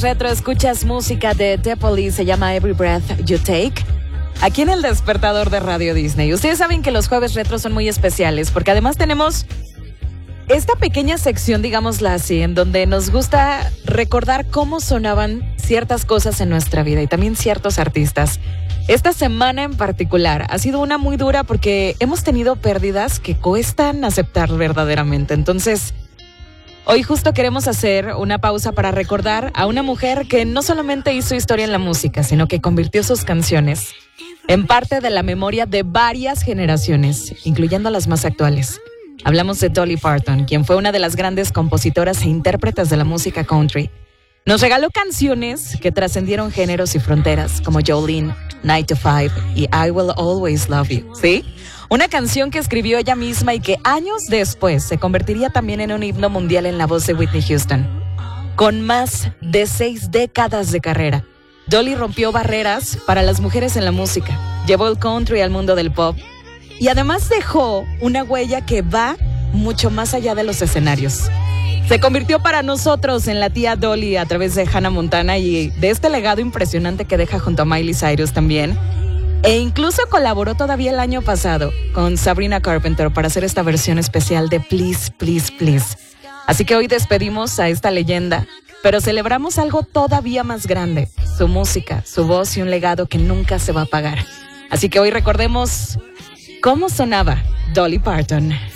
Retro, escuchas música de The Police, se llama Every Breath You Take, aquí en el despertador de Radio Disney. Ustedes saben que los jueves retro son muy especiales, porque además tenemos esta pequeña sección, digámosla así, en donde nos gusta recordar cómo sonaban ciertas cosas en nuestra vida y también ciertos artistas. Esta semana en particular ha sido una muy dura porque hemos tenido pérdidas que cuestan aceptar verdaderamente. Entonces, hoy justo queremos hacer una pausa para recordar a una mujer que no solamente hizo historia en la música, sino que convirtió sus canciones en parte de la memoria de varias generaciones, incluyendo las más actuales. Hablamos de Dolly Parton, quien fue una de las grandes compositoras e intérpretes de la música country. Nos regaló canciones que trascendieron géneros y fronteras, como Jolene, 9 to 5 y I Will Always Love You, ¿sí? Una canción que escribió ella misma y que años después se convertiría también en un himno mundial en la voz de Whitney Houston. Con más de 6 décadas de carrera, Dolly rompió barreras para las mujeres en la música, llevó el country al mundo del pop y además dejó una huella que va mucho más allá de los escenarios. Se convirtió para nosotros en la tía Dolly a través de Hannah Montana y de este legado impresionante que deja junto a Miley Cyrus también. E incluso colaboró todavía el año pasado con Sabrina Carpenter para hacer esta versión especial de Please, Please, Please. Así que hoy despedimos a esta leyenda, pero celebramos algo todavía más grande, su música, su voz y un legado que nunca se va a apagar. Así que hoy recordemos cómo sonaba Dolly Parton.